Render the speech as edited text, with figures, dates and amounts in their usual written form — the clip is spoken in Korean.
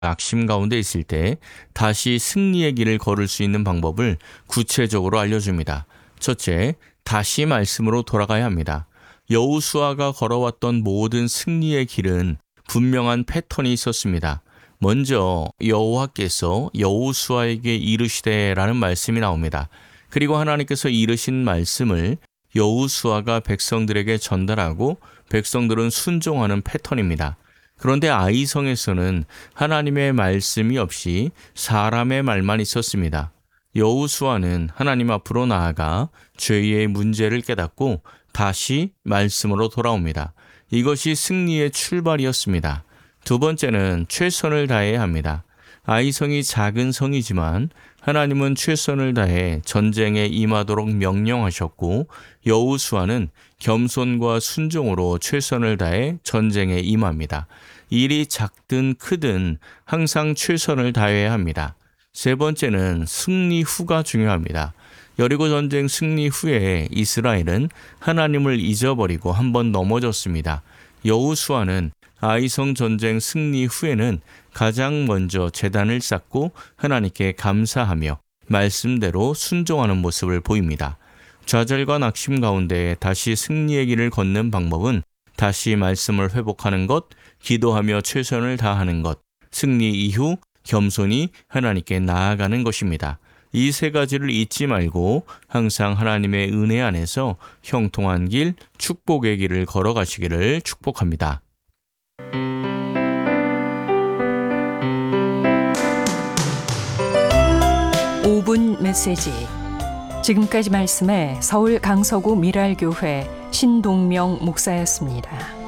낙심 가운데 있을 때 다시 승리의 길을 걸을 수 있는 방법을 구체적으로 알려줍니다. 첫째, 다시 말씀으로 돌아가야 합니다. 여호수아가 걸어왔던 모든 승리의 길은 분명한 패턴이 있었습니다. 먼저 여호와께서 여호수아에게 이르시되라는 말씀이 나옵니다. 그리고 하나님께서 이르신 말씀을 여호수아가 백성들에게 전달하고 백성들은 순종하는 패턴입니다. 그런데 아이성에서는 하나님의 말씀이 없이 사람의 말만 있었습니다. 여호수아는 하나님 앞으로 나아가 죄의 문제를 깨닫고 다시 말씀으로 돌아옵니다. 이것이 승리의 출발이었습니다. 두 번째는 최선을 다해야 합니다. 아이성이 작은 성이지만 하나님은 최선을 다해 전쟁에 임하도록 명령하셨고 여호수아는 겸손과 순종으로 최선을 다해 전쟁에 임합니다. 일이 작든 크든 항상 최선을 다해야 합니다. 세 번째는 승리 후가 중요합니다. 여리고 전쟁 승리 후에 이스라엘은 하나님을 잊어버리고 한번 넘어졌습니다. 여호수아는 아이성 전쟁 승리 후에는 가장 먼저 제단을 쌓고 하나님께 감사하며 말씀대로 순종하는 모습을 보입니다. 좌절과 낙심 가운데 다시 승리의 길을 걷는 방법은 다시 말씀을 회복하는 것, 기도하며 최선을 다하는 것, 승리 이후 겸손히 하나님께 나아가는 것입니다. 이 세 가지를 잊지 말고 항상 하나님의 은혜 안에서 형통한 길, 축복의 길을 걸어가시기를 축복합니다. 5분 메시지. 지금까지 말씀에 서울 강서구 미랄교회 신동명 목사였습니다.